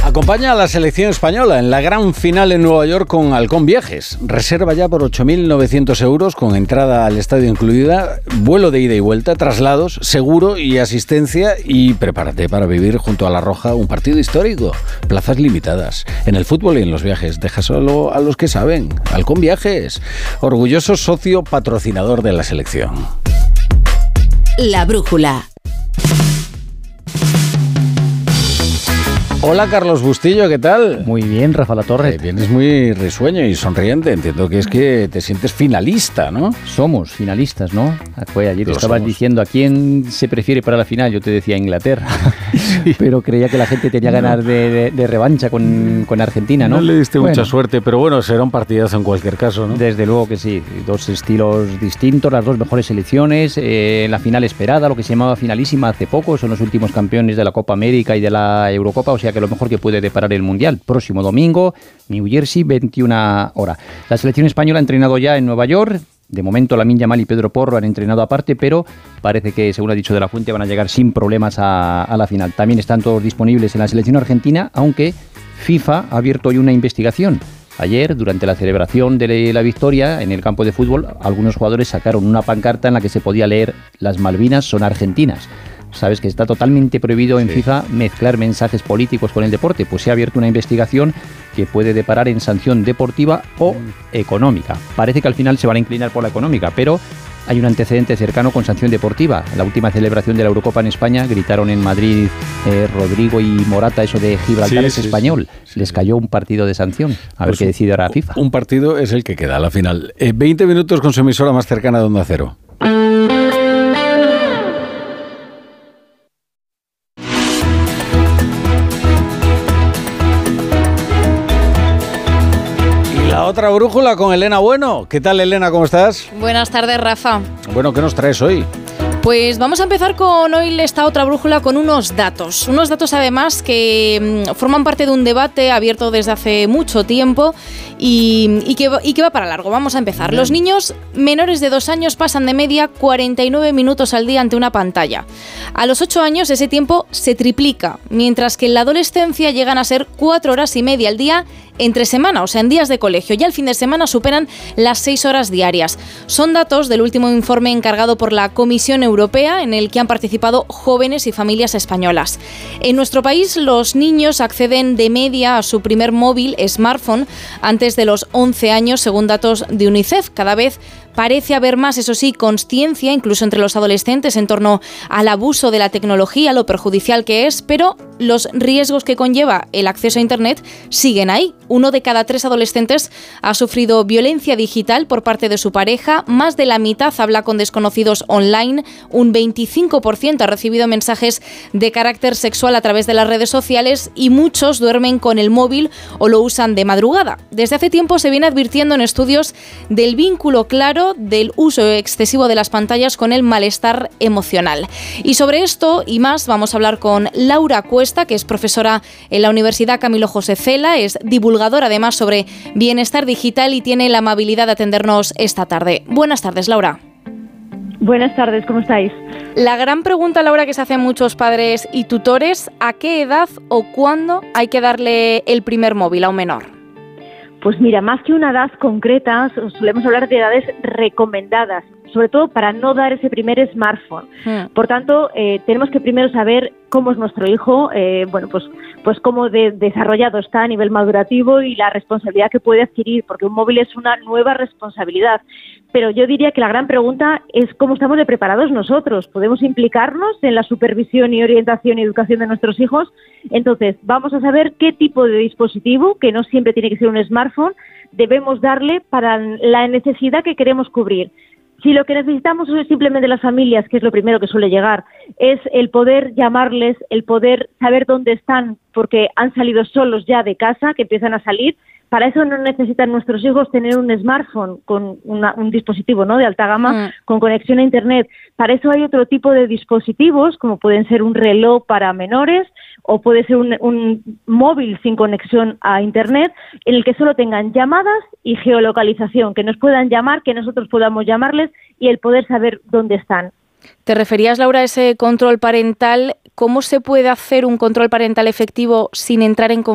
Acompaña a la selección española en la gran final en Nueva York con Halcón Viajes. Reserva ya por 8.900 euros con entrada al estadio incluida, vuelo de ida y vuelta, traslados, seguro y asistencia, y prepárate para vivir junto a La Roja un partido histórico. Plazas limitadas. En el fútbol y en los viajes, deja solo a los que saben. Halcón Viajes, orgulloso socio patrocinador de la selección. La brújula. Hola Carlos Bustillo, ¿qué tal? Muy bien, Rafa Latorre. Vienes muy risueño y sonriente, entiendo que es que te sientes finalista, ¿no? Somos finalistas, ¿no? Ayer estabas somos. diciendo a quién se prefiere para la final, yo te decía Inglaterra, sí. Pero creía que la gente tenía ganas de revancha con Argentina, ¿no? No le diste mucha suerte, pero bueno, será un partidazo en cualquier caso, ¿no? Desde luego que sí, dos estilos distintos, las dos mejores selecciones, la final esperada, lo que se llamaba finalísima hace poco, son los últimos campeones de la Copa América y de la Eurocopa, o sea que lo mejor que puede deparar el Mundial. Próximo domingo, New Jersey, 21 horas. La selección española ha entrenado ya en Nueva York. De momento, Lamine Yamal y Pedro Porro han entrenado aparte, pero parece que, según ha dicho De la Fuente, van a llegar sin problemas a la final. También están todos disponibles en la selección argentina, aunque FIFA ha abierto hoy una investigación. Ayer, durante la celebración de la victoria en el campo de fútbol, algunos jugadores sacaron una pancarta en la que se podía leer: "Las Malvinas son argentinas". Sabes que está totalmente prohibido en FIFA mezclar mensajes políticos con el deporte, pues se ha abierto una investigación que puede deparar en sanción deportiva o económica. Parece que al final se van a inclinar por la económica, pero hay un antecedente cercano con sanción deportiva. En la última celebración de la Eurocopa en España gritaron en Madrid Rodrigo y Morata eso de Gibraltar es español. Les cayó un partido de sanción. A ver qué decide ahora FIFA. Un partido es el que queda a la final. 20 minutos con su emisora más cercana de Onda Cero. Otra brújula con Elena Bueno. ¿Qué tal, Elena? ¿Cómo estás? Buenas tardes, Rafa. Bueno, ¿qué nos traes hoy? Pues vamos a empezar con hoy esta otra brújula con unos datos además que forman parte de un debate abierto desde hace mucho tiempo y que va para largo. Vamos a empezar. Los niños menores de 2 años pasan de media 49 minutos al día ante una pantalla. A los 8 años ese tiempo se triplica, mientras que en la adolescencia llegan a ser 4 horas y media al día entre semana, o sea, en días de colegio. Ya el fin de semana superan las 6 horas diarias. Son datos del último informe encargado por la Comisión Europea, en el que han participado jóvenes y familias españolas. En nuestro país, los niños acceden de media a su primer móvil, smartphone, antes de los 11 años, según datos de UNICEF. Cada vez parece haber más, eso sí, conciencia, incluso entre los adolescentes, en torno al abuso de la tecnología, lo perjudicial que es, pero los riesgos que conlleva el acceso a Internet siguen ahí. 1 de cada 3 adolescentes ha sufrido violencia digital por parte de su pareja, más de la mitad habla con desconocidos online, un 25% ha recibido mensajes de carácter sexual a través de las redes sociales y muchos duermen con el móvil o lo usan de madrugada. Desde hace tiempo se viene advirtiendo en estudios del vínculo claro del uso excesivo de las pantallas con el malestar emocional. Y sobre esto y más vamos a hablar con Laura Cuesta, que es profesora en la Universidad Camilo José Cela, es divulgadora además sobre bienestar digital y tiene la amabilidad de atendernos esta tarde. Buenas tardes, Laura. Buenas tardes, ¿cómo estáis? La gran pregunta, Laura, que se hacen muchos padres y tutores: ¿a qué edad o cuándo hay que darle el primer móvil a un menor? Pues mira, más que una edad concreta, solemos hablar de edades recomendadas, sobre todo para no dar ese primer smartphone. Por tanto, tenemos que primero saber cómo es nuestro hijo, pues cómo desarrollado está a nivel madurativo y la responsabilidad que puede adquirir, porque un móvil es una nueva responsabilidad. Pero yo diría que la gran pregunta es cómo estamos de preparados nosotros. ¿Podemos implicarnos en la supervisión y orientación y educación de nuestros hijos? Entonces, vamos a saber qué tipo de dispositivo, que no siempre tiene que ser un smartphone, debemos darle para la necesidad que queremos cubrir. Si lo que necesitamos es simplemente las familias, que es lo primero que suele llegar, es el poder llamarles, el poder saber dónde están, porque han salido solos ya de casa, que empiezan a salir. Para eso no necesitan nuestros hijos tener un smartphone con un dispositivo, ¿no?, de alta gama con conexión a Internet. Para eso hay otro tipo de dispositivos, como pueden ser un reloj para menores o puede ser un móvil sin conexión a Internet, en el que solo tengan llamadas y geolocalización, que nos puedan llamar, que nosotros podamos llamarles y el poder saber dónde están. Te referías, Laura, a ese control parental. ¿Cómo se puede hacer un control parental efectivo sin entrar en